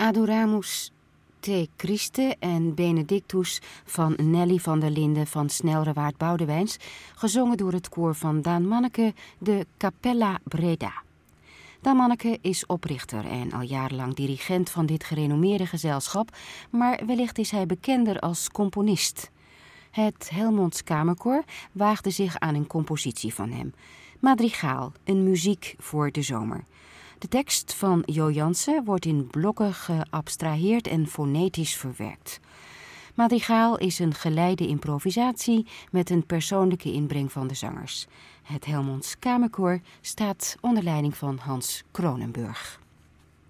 Adoramus te Christe en Benedictus van Nelly van der Linden van Snelrewaard Boudewijns, gezongen door het koor van Daan Manneke, de Cappella Breda. Daan Manneke is oprichter en al jarenlang dirigent van dit gerenommeerde gezelschap, maar wellicht is hij bekender als componist. Het Helmonds Kamerkoor waagde zich aan een compositie van hem. Madrigaal, een muziek voor de zomer. De tekst van Jo Jansen wordt in blokken geabstraheerd en fonetisch verwerkt. Madrigaal is een geleide improvisatie met een persoonlijke inbreng van de zangers. Het Helmonds Kamerkoor staat onder leiding van Hans Kronenburg.